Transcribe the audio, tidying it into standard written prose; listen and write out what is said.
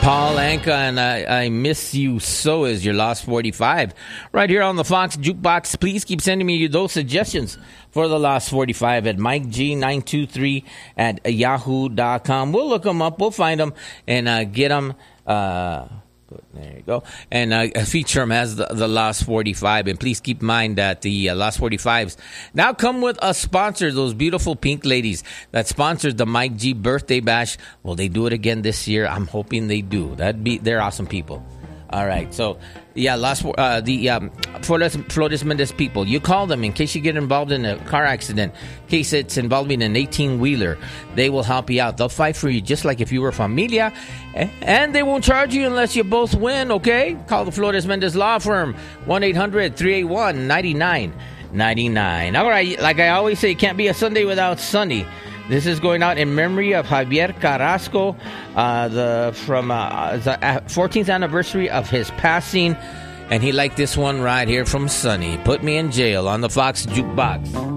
Paul Anka, and I Miss You So is your Lost 45. Right here on the Fox Jukebox. Please keep sending me those suggestions for the Lost 45 at MikeG923 at yahoo.com. We'll look them up. We'll find them and get them. There you go. And feature them as the Lost 45. And please keep in mind that the Lost 45s now come with a sponsor. Those beautiful pink ladies that sponsored the Mike G birthday bash. Will they do it again this year? I'm hoping they do. They're awesome people. All right. So, yeah, Flores Mendez people, you call them in case you get involved in a car accident, in case it's involving an 18-wheeler. They will help you out. They'll fight for you just like if you were familia, and they won't charge you unless you both win, okay? Call the Flores Mendez Law Firm, 1-800-381-9999. All right, like I always say, it can't be a Sunday without Sunny. This is going out in memory of Javier Carrasco, from the 14th anniversary of his passing. And he liked this one right here from Sonny. Put Me in Jail on the Fox Jukebox.